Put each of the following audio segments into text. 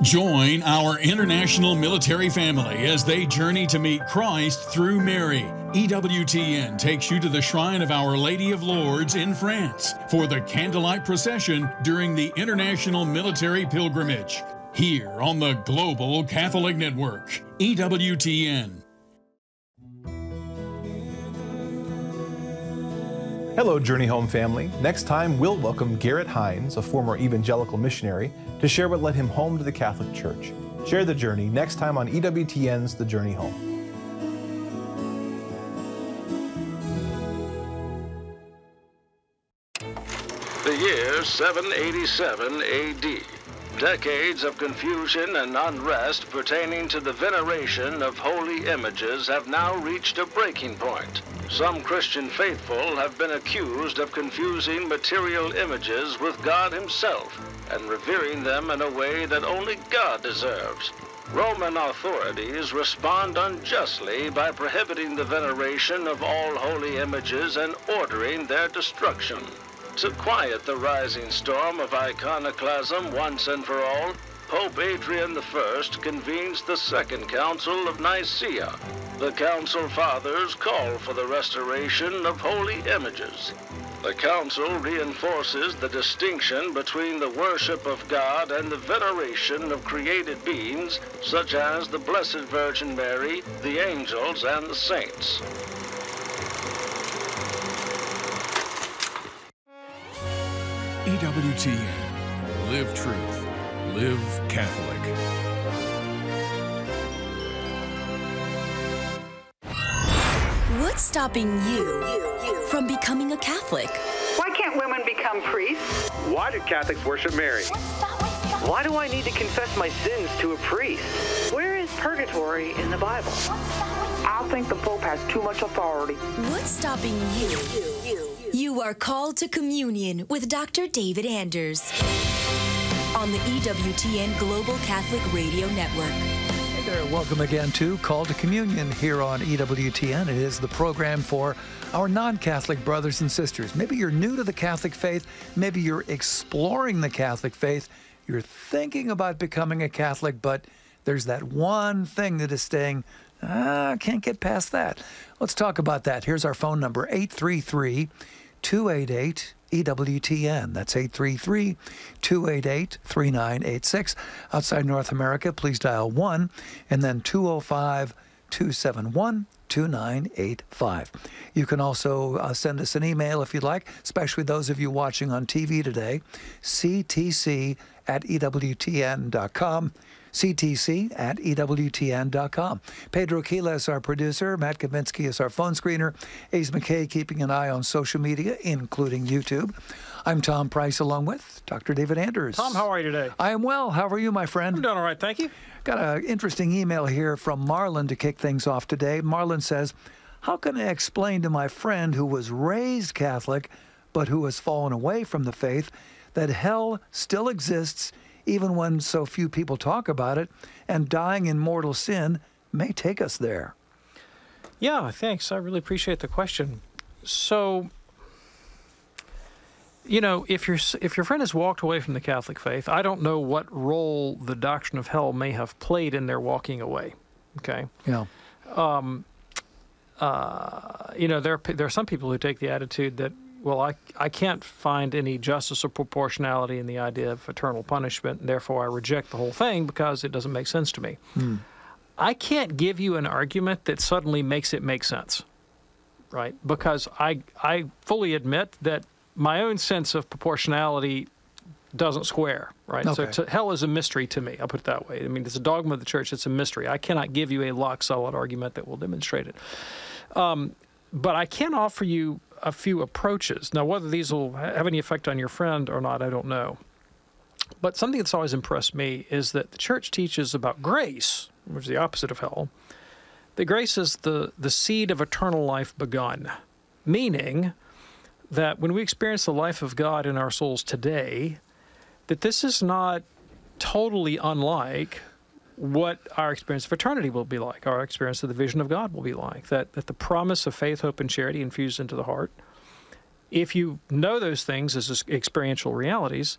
Join our international military family as they journey to meet Christ through Mary. EWTN takes you to the Shrine of Our Lady of Lourdes in France for the candlelight procession during the International Military Pilgrimage. Here on the Global Catholic Network, EWTN. Hello, Journey Home family. Next time, we'll welcome Garrett Hines, a former evangelical missionary, to share what led him home to the Catholic Church. Share the journey next time on EWTN's The Journey Home. The year 787 A.D. Decades of confusion and unrest pertaining to the veneration of holy images have now reached a breaking point. Some Christian faithful have been accused of confusing material images with God Himself and revering them in a way that only God deserves. Roman authorities respond unjustly by prohibiting the veneration of all holy images and ordering their destruction. To quiet the rising storm of iconoclasm once and for all, Pope Adrian I convenes the Second Council of Nicaea. The Council Fathers call for the restoration of holy images. The Council reinforces the distinction between the worship of God and the veneration of created beings, such as the Blessed Virgin Mary, the angels, and the saints. EWTN. Live truth. Live Catholic. What's stopping you from becoming a Catholic? Why can't women become priests? Why do Catholics worship Mary? Why do I need to confess my sins to a priest? Where is purgatory in the Bible? I think the Pope has too much authority. What's stopping you? You are called to communion with Dr. David Anders on the EWTN Global Catholic Radio Network. Hey there, welcome again to Call to Communion here on EWTN. It is the program for our non-Catholic brothers and sisters. Maybe you're new to the Catholic faith. Maybe you're exploring the Catholic faith. You're thinking about becoming a Catholic, but there's that one thing that is saying, can't get past that. Let's talk about that. Here's our phone number, 833-288-EWTN. That's 833-288-3986. Outside North America, please dial 1 and then 205-271-2985. You can also send us an email if you'd like, especially those of you watching on TV today, ctc@ewtn.com. ctc@ewtn.com. Pedro Quila is our producer. Matt Kaminski is our phone screener. Ace McKay keeping an eye on social media, including YouTube. I'm Tom Price along with Dr. David Anders. Tom, how are you today? I am well. How are you, my friend? I'm doing all right, thank you. Got an interesting email here from Marlon to kick things off today. Marlon says, how can I explain to my friend who was raised Catholic but who has fallen away from the faith that hell still exists even when so few people talk about it, and dying in mortal sin may take us there? Yeah, thanks. I really appreciate the question. So, you know, if your friend has walked away from the Catholic faith, I don't know what role the doctrine of hell may have played in their walking away. Okay. Yeah. You know, there are some people who take the attitude that, well, I can't find any justice or proportionality in the idea of eternal punishment, and therefore I reject the whole thing because it doesn't make sense to me. I can't give you an argument that suddenly makes it make sense, right? Because I fully admit that my own sense of proportionality doesn't square, right? Okay. So hell is a mystery to me, I'll put it that way. I mean, it's a dogma of the church, it's a mystery. I cannot give you a lock-solid argument that will demonstrate it. But I can offer you a few approaches. Now, whether these will have any effect on your friend or not, I don't know. But something that's always impressed me is that the church teaches about grace, which is the opposite of hell. That grace is the seed of eternal life begun, meaning that when we experience the life of God in our souls today, that this is not totally unlike what our experience of eternity will be like, our experience of the vision of God will be like, that the promise of faith, hope, and charity infused into the heart, if you know those things as experiential realities,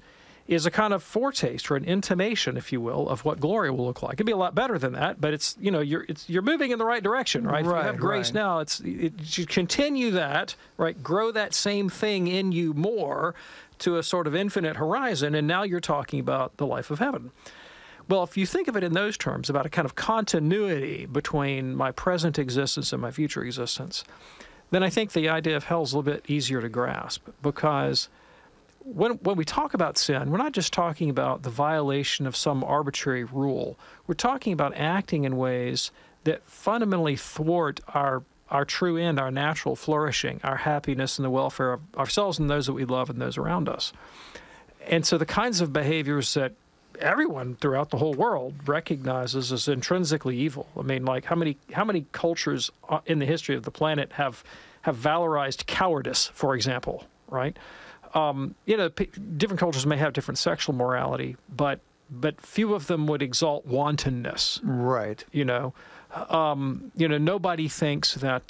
is a kind of foretaste or an intimation, if you will, of what glory will look like. It'd be a lot better than that, but it's, you know, you're moving in the right direction, right? If you have grace now, you continue that, right? Grow that same thing in you more to a sort of infinite horizon, and now you're talking about the life of heaven. Well, if you think of it in those terms, about a kind of continuity between my present existence and my future existence, then I think the idea of hell is a little bit easier to grasp, because when we talk about sin, we're not just talking about the violation of some arbitrary rule. We're talking about acting in ways that fundamentally thwart our true end, our natural flourishing, our happiness, and the welfare of ourselves and those that we love and those around us. And so the kinds of behaviors that everyone throughout the whole world recognizes as intrinsically evil. I mean, like how many cultures in the history of the planet have valorized cowardice, for example, right? You know, different cultures may have different sexual morality, but few of them would exalt wantonness. Right. You know, nobody thinks that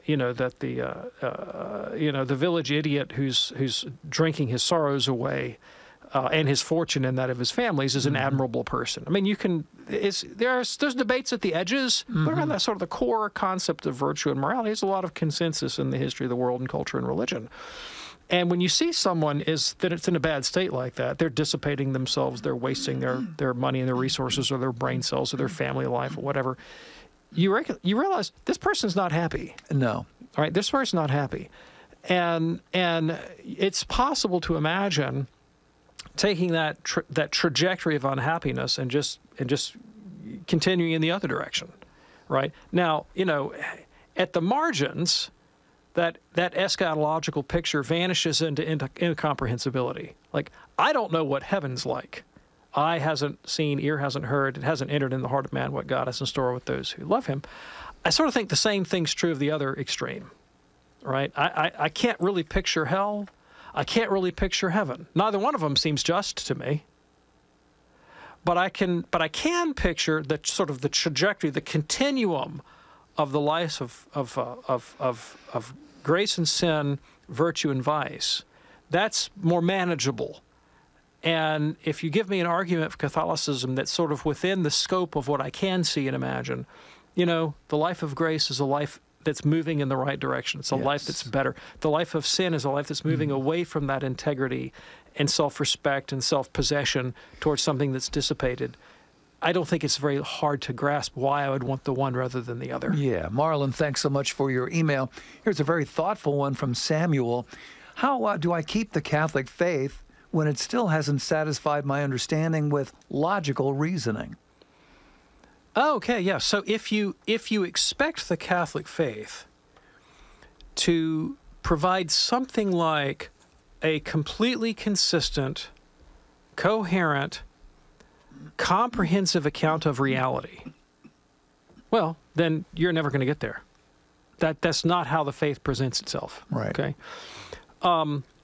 the village idiot who's drinking his sorrows away and his fortune and that of his families is an admirable person. I mean, there's debates at the edges, but around that sort of the core concept of virtue and morality, there's a lot of consensus in the history of the world and culture and religion. And when you see someone that it's in a bad state like that, they're dissipating themselves, they're wasting their money and their resources or their brain cells or their family life or whatever, you realize this person's not happy. No. All right, this person's not happy. And it's possible to imagine taking that trajectory of unhappiness and just continuing in the other direction, right? Now, you know, at the margins, that eschatological picture vanishes into incomprehensibility. Like, I don't know what heaven's like. Eye hasn't seen, ear hasn't heard, it hasn't entered in the heart of man what God has in store with those who love him. I sort of think the same thing's true of the other extreme, right? I can't really picture hell. I can't really picture heaven. Neither one of them seems just to me. But I can picture the sort of the trajectory, the continuum of the life of grace and sin, virtue and vice. That's more manageable. And if you give me an argument for Catholicism that's sort of within the scope of what I can see and imagine, you know, the life of grace is a life that's moving in the right direction. It's a life that's better. The life of sin is a life that's moving away from that integrity and self-respect and self-possession towards something that's dissipated. I don't think it's very hard to grasp why I would want the one rather than the other. Yeah. Marlon, thanks so much for your email. Here's a very thoughtful one from Samuel. How do I keep the Catholic faith when it still hasn't satisfied my understanding with logical reasoning? Okay, yeah. So if you expect the Catholic faith to provide something like a completely consistent, coherent, comprehensive account of reality, well, then you're never going to get there. That's not how the faith presents itself. Right. Okay.